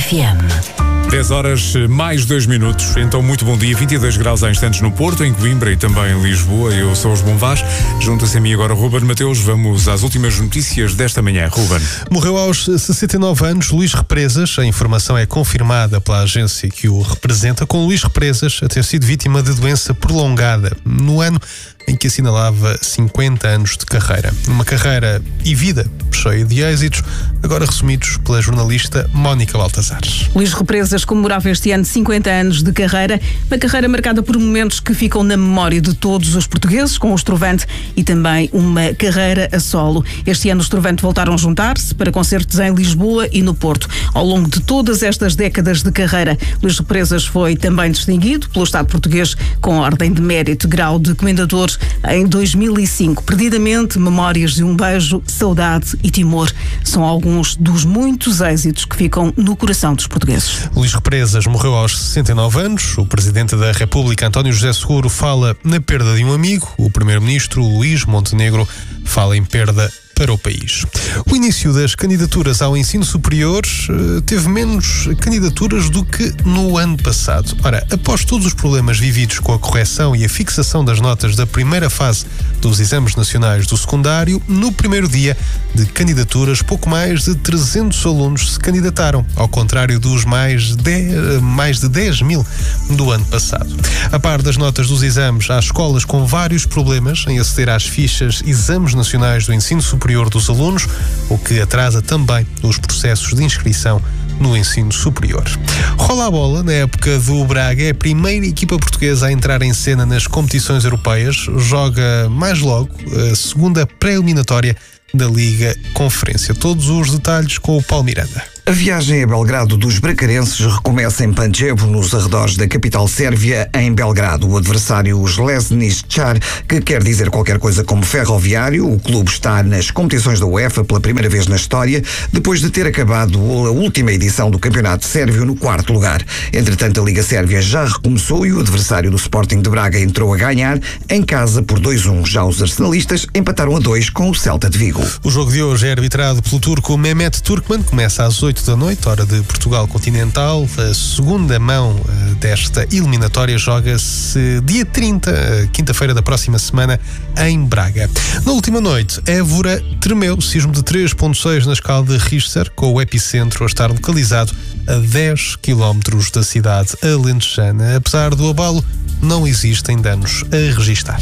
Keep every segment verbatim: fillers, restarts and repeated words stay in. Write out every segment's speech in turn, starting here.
F M. dez horas mais dois minutos, então muito bom dia, vinte e dois graus há instantes no Porto, em Coimbra e também em Lisboa. Eu sou os Bonvás, junta-se a mim agora Ruben Mateus. Vamos às últimas notícias desta manhã. Ruben. Morreu aos sessenta e nove anos Luís Represas. A informação é confirmada pela agência que o representa, com Luís Represas a ter sido vítima de doença prolongada no ano em que assinalava cinquenta anos de carreira. Uma carreira e vida cheia de êxitos, agora resumidos pela jornalista Mónica Baltasares. Luís Represas comemorava este ano cinquenta anos de carreira, uma carreira marcada por momentos que ficam na memória de todos os portugueses, com o Estrovante, e também uma carreira a solo. Este ano os Estrovante voltaram a juntar-se para concertos em Lisboa e no Porto. Ao longo de todas estas décadas de carreira, Luís Represas foi também distinguido pelo Estado português com a Ordem de Mérito, grau de Comendador, em dois mil e cinco. Perdidamente, Memórias de um Beijo, Saudade e Timor são alguns dos muitos êxitos que ficam no coração dos portugueses. Luís Represas morreu aos sessenta e nove anos. O Presidente da República, António José Seguro, fala na perda de um amigo. O Primeiro-Ministro, Luís Montenegro, fala em perda para o país. O início das candidaturas ao ensino superior uh, teve menos candidaturas do que no ano passado. Ora, após todos os problemas vividos com a correção e a fixação das notas da primeira fase dos exames nacionais do secundário, no primeiro dia de candidaturas, pouco mais de trezentos alunos se candidataram, ao contrário dos mais de, mais de dez mil do ano passado. A par das notas dos exames, há escolas com vários problemas em aceder às fichas Exames Nacionais do Ensino Superior dos alunos, o que atrasa também os processos de inscrição no ensino superior. Rola a bola, na época do Braga, é a primeira equipa portuguesa a entrar em cena nas competições europeias, joga mais logo a segunda pré-eliminatória da Liga Conferência. Todos os detalhes com o Paulo Miranda. A viagem a Belgrado dos bracarenses recomeça em Pančevo, nos arredores da capital sérvia, em Belgrado. O adversário, os Željezničar, que quer dizer qualquer coisa como ferroviário. O clube está nas competições da UEFA pela primeira vez na história, depois de ter acabado a última edição do campeonato sérvio no quarto lugar. Entretanto, a Liga Sérvia já recomeçou e o adversário do Sporting de Braga entrou a ganhar em casa por dois a um. Já os arsenalistas empataram a dois com o Celta de Vigo. O jogo de hoje é arbitrado pelo turco Mehmet Turkmen. Começa às oito da noite, hora de Portugal continental. A segunda mão desta eliminatória joga-se dia trinta, quinta-feira da próxima semana, em Braga. Na última noite, Évora tremeu, sismo de três ponto seis na escala de Richter, com o epicentro a estar localizado a dez quilómetros da cidade alentejana. Apesar do abalo, não existem danos a registar.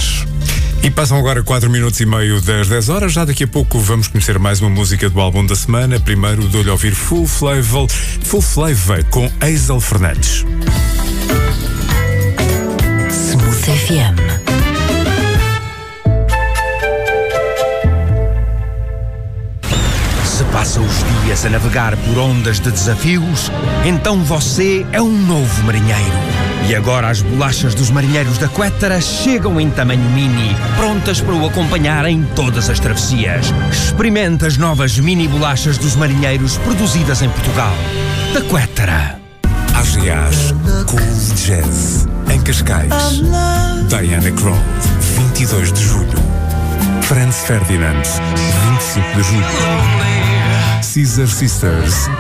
E passam agora quatro minutos e meio das dez horas. Já daqui a pouco vamos conhecer mais uma música do álbum da semana. Primeiro dou-lhe a ouvir Full Flavor, Full Flavor com Hazel Fernandes. Smooth F M. Se passa os dias a navegar por ondas de desafios, então você é um novo marinheiro. E agora as bolachas dos marinheiros da Quettara chegam em tamanho mini, prontas para o acompanhar em todas as travessias. Experimente as novas mini bolachas dos marinheiros produzidas em Portugal. Da Quettara. A G A S Cool Jazz, em Cascais. Diana Krall, vinte e dois de julho. Franz Ferdinand, vinte e cinco de julho. Caesar Sisters,